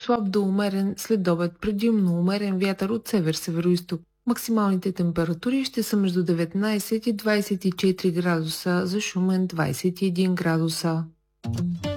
слаб до умерен следобед, предимно умерен вятър от север-североизток. Максималните температури ще са между 19 и 24 градуса, за Шумен 21 градуса.